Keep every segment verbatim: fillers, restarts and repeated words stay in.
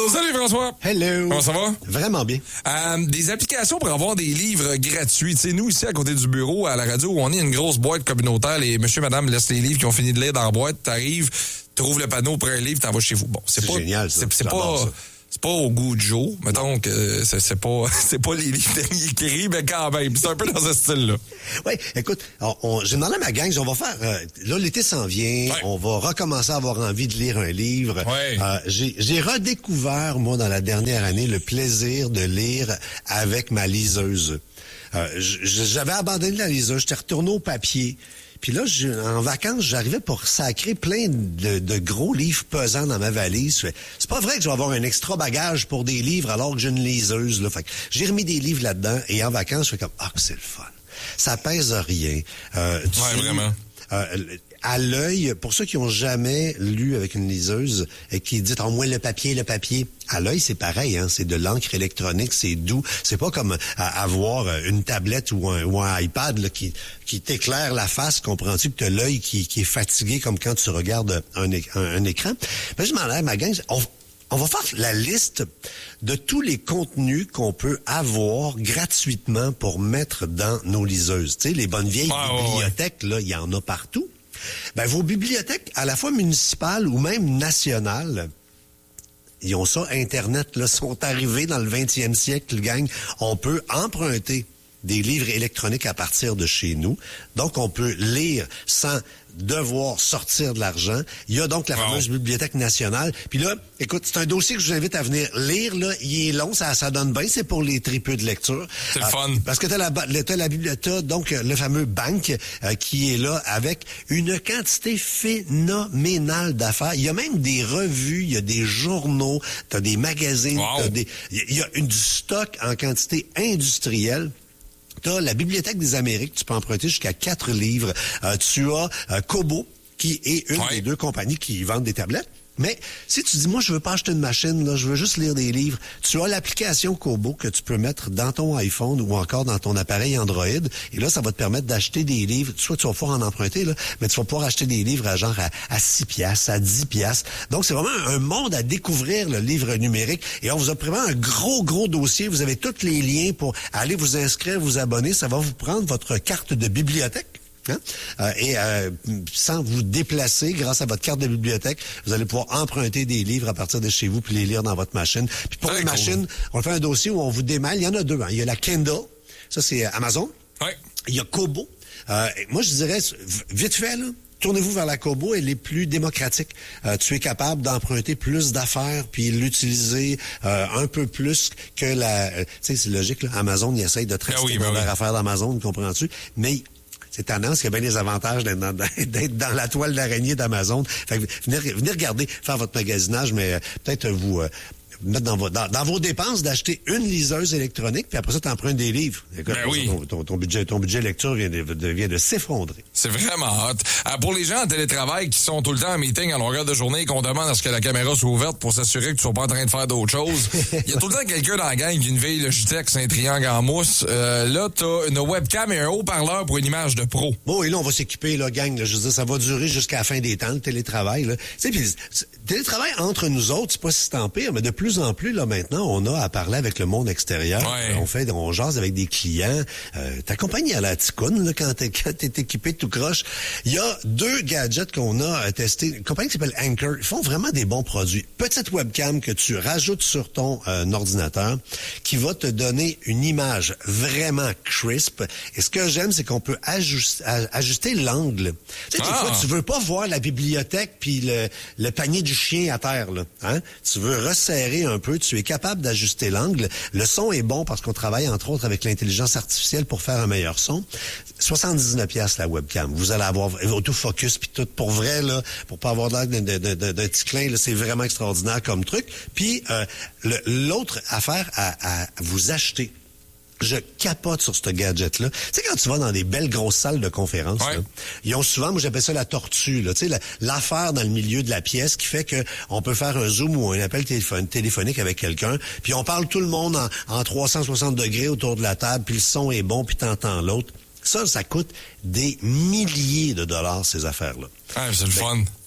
Salut François! Hello! Comment ça va? Vraiment bien. Euh, des applications pour avoir des livres gratuits. Tu sais, nous, ici, à côté du bureau, à la radio, on est une grosse boîte communautaire. Les monsieur, madame laissent les livres qui ont fini de lire dans la boîte. T'arrives, trouves le panneau pour un livre, t'en vas chez vous. Bon, c'est, c'est pas... génial, ça. C'est, c'est pas... Ça. C'est pas au goût de Joe, mettons que c'est, c'est pas c'est pas les livres derniers écrits, mais quand même, c'est un peu dans ce style-là. Oui, écoute, on, on, j'ai demandé à ma gang, on va faire, euh, là l'été s'en vient, ouais. On va recommencer à avoir envie de lire un livre. Ouais. Euh, j'ai, j'ai redécouvert, moi, dans la dernière année, le plaisir de lire avec ma liseuse. Euh, j'avais abandonné la liseuse, j'étais retourné au papier. Puis là, je, en vacances, j'arrivais pour sacrer plein de, de gros livres pesants dans ma valise. C'est pas vrai que je vais avoir un extra bagage pour des livres alors que j'ai une liseuse. Là. Fait que j'ai remis des livres là-dedans et en vacances, je fais comme « Ah, c'est le fun! » Ça pèse rien. Euh, ouais, sais, vraiment. Euh, à l'œil, pour ceux qui ont jamais lu avec une liseuse et qui disent « Oh, moi, le papier, le papier », à l'œil, c'est pareil, hein, c'est de l'encre électronique, c'est doux. C'est pas comme à, avoir une tablette ou un, ou un iPad là, qui, qui t'éclaire la face, comprends-tu, que t'as l'œil qui, qui est fatigué comme quand tu regardes un, un, un écran. Ben, je m'en allais, ma gang, on, on va faire la liste de tous les contenus qu'on peut avoir gratuitement pour mettre dans nos liseuses. Tu sais, les bonnes vieilles ah, bibliothèques, ouais. Là, il y en a partout. Ben, vos bibliothèques, à la fois municipales ou même nationales, ils ont ça, Internet, là, sont arrivés dans le vingtième siècle, gang. On peut emprunter des livres électroniques à partir de chez nous. Donc, on peut lire sans devoir sortir de l'argent. Il y a donc la wow. fameuse Bibliothèque nationale. Puis là, écoute, c'est un dossier que je vous invite à venir lire. Là, il est long, ça, ça donne bien. C'est pour les tripeux de lecture. C'est euh, fun. Parce que t'as la, t'as la bibliothèque, donc le fameux banque euh, qui est là avec une quantité phénoménale d'affaires. Il y a même des revues, il y a des journaux, t'as des magazines, wow. t'as des, il y a une, du stock en quantité industrielle. Tu as la Bibliothèque des Amériques, tu peux emprunter jusqu'à quatre livres. Euh, tu as euh, Kobo, qui est une ouais. des deux compagnies qui vendent des tablettes. Mais si tu dis, moi, je veux pas acheter une machine, là, je veux juste lire des livres, tu as l'application Kobo que tu peux mettre dans ton iPhone ou encore dans ton appareil Android. Et là, ça va te permettre d'acheter des livres. Soit tu vas pouvoir en emprunter, là, mais tu vas pouvoir acheter des livres à genre à, à six piastres, à dix piastres. Donc, c'est vraiment un monde à découvrir, le livre numérique. Et on vous a prévu un gros, gros dossier. Vous avez tous les liens pour aller vous inscrire, vous abonner. Ça va vous prendre votre carte de bibliothèque. Hein? Euh, et euh, sans vous déplacer, grâce à votre carte de bibliothèque, vous allez pouvoir emprunter des livres à partir de chez vous puis les lire dans votre machine. Puis pour les cool. machines, on fait un dossier où on vous démêle. Il y en a deux. Hein. Il y a la Kindle, ça c'est Amazon. Ouais. Il y a Kobo. Euh, moi, je dirais, vite fait, là, tournez-vous vers la Kobo, elle est plus démocratique. Euh, tu es capable d'emprunter plus d'affaires puis l'utiliser euh, un peu plus que la... Euh, tu sais, c'est logique, là. Amazon, il essaye de te rester ah oui, dans leur oui. affaire d'Amazon, comprends-tu? Mais... c'est tendance qu'il y a bien des avantages d'être dans, d'être dans la toile d'araignée d'Amazon. Fait que venez, venez regarder, faire votre magasinage, mais euh, peut-être vous euh, mettre dans vos, dans, dans vos dépenses d'acheter une liseuse électronique, puis après ça, t'empruntes des livres. Écoute, ben oui. ton, ton, ton budget, ton budget lecture vient de, de, vient de s'effondrer. C'est vraiment hot. Alors, pour les gens en télétravail qui sont tout le temps en meeting à longueur de journée et qu'on demande à ce que la caméra soit ouverte pour s'assurer que tu sois pas en train de faire d'autres choses, il y a tout le temps quelqu'un dans la gang qui a une vieille Logitech, c'est un triangle en mousse. Euh, là, t'as une webcam et un haut-parleur pour une image de pro. Bon, et là, on va s'équiper, là, gang. Là, je veux dire, ça va durer jusqu'à la fin des temps, le télétravail. Là. Tu sais, puis, télétravail entre nous autres, c'est pas si tant pire, mais de plus en plus, là, maintenant, on a à parler avec le monde extérieur. Ouais. On fait, on jase avec des clients. Euh, ta compagnie à la ticoune, là, quand t'es, quand t'es équipé tout croche. Il y a deux gadgets qu'on a testés. Une compagnie qui s'appelle Anker. Ils font vraiment des bons produits. Petite webcam que tu rajoutes sur ton euh, ordinateur qui va te donner une image vraiment crisp. Et ce que j'aime, c'est qu'on peut ajuster, ajuster l'angle. Tu sais, ah. des fois, tu veux pas voir la bibliothèque puis le, le panier du chien à terre, là. Hein? Tu veux resserrer un peu. Tu es capable d'ajuster l'angle. Le son est bon parce qu'on travaille, entre autres, avec l'intelligence artificielle pour faire un meilleur son. soixante-dix-neuf piastres la webcam. Vous allez avoir autofocus puis tout. Pour vrai, là, pour pas avoir l'air d'un, d'un, d'un, d'un petit clin, là, c'est vraiment extraordinaire comme truc. Puis, euh, le, l'autre affaire à, à vous acheter, je capote sur ce gadget-là. Tu sais, quand tu vas dans des belles grosses salles de conférence, ouais. là, ils ont souvent, moi j'appelle ça la tortue, là, tu sais, la, l'affaire dans le milieu de la pièce qui fait que on peut faire un zoom ou un appel téléphone, téléphonique avec quelqu'un, puis on parle tout le monde en, en trois cent soixante degrés autour de la table, puis le son est bon, puis t'entends l'autre. Ça, ça coûte des milliers de dollars, ces affaires-là. Ah, c'est le fun.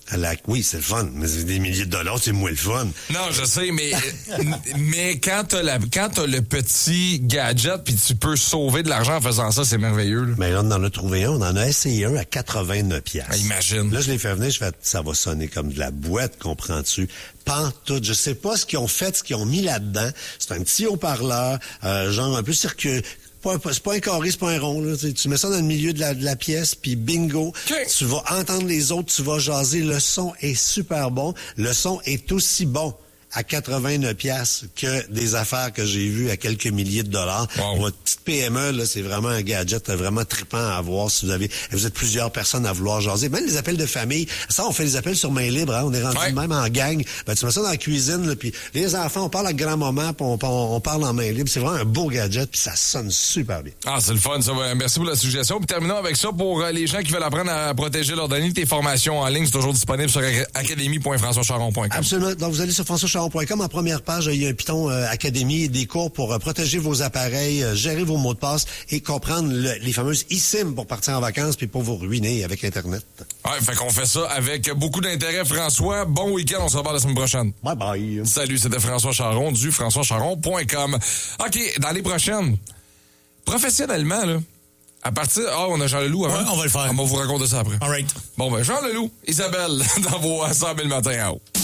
La, oui, c'est le fun, mais des milliers de dollars, c'est moins le fun. Non, je sais, mais mais quand t'as la quand t'as le petit gadget puis tu peux sauver de l'argent en faisant ça, c'est merveilleux. Là. Mais là, on en a trouvé un, on en a essayé un à quatre-vingt-neuf piastres. Ah, imagine. Là, je l'ai fait venir, je fais, ça va sonner comme de la boîte, comprends-tu? Pantoute, je sais pas ce qu'ils ont fait, ce qu'ils ont mis là-dedans. C'est un petit haut-parleur, euh, genre un peu circuit. Pas, c'est pas un carré, c'est pas un rond. Là. Tu mets ça dans le milieu de la, de la pièce, puis bingo, okay. Tu vas entendre les autres, tu vas jaser. Le son est super bon. Le son est aussi bon à quatre-vingt-neuf piastres que des affaires que j'ai vues à quelques milliers de dollars. Wow. Votre petite P M E, là, c'est vraiment un gadget vraiment trippant à avoir si vous avez, vous êtes plusieurs personnes à vouloir jaser. Même les appels de famille. Ça, on fait les appels sur main libre, hein. On est rendu ouais. même en gang. Ben, tu mets ça dans la cuisine, là, puis les enfants, on parle à grand-maman, puis on, on, on parle en main libre. C'est vraiment un beau gadget, puis ça sonne super bien. Ah, c'est le fun, ça. Merci pour la suggestion. Puis terminons avec ça pour euh, les gens qui veulent apprendre à protéger leurs données. Tes formations en ligne, c'est toujours disponible sur académie point françois charon point com. Absolument. Donc, vous allez sur françois charon point com. En première page, il y a un Python euh, Académie, des cours pour euh, protéger vos appareils, euh, gérer vos mots de passe et comprendre le, les fameuses eSIM pour partir en vacances puis pour vous ruiner avec Internet. Ouais, fait qu'on fait ça avec beaucoup d'intérêt, François. Bon week-end, on se revoit la semaine prochaine. Bye bye. Salut, c'était François Charon du françois charon point com. OK, dans les prochaines, professionnellement, là, à partir... Ah, oh, on a Jean Leloup avant. Ouais, on va le faire. On va vous raconter ça après. All right. Bon, ben, Jean Leloup, Isabelle, dans vos cent mille matins en haut.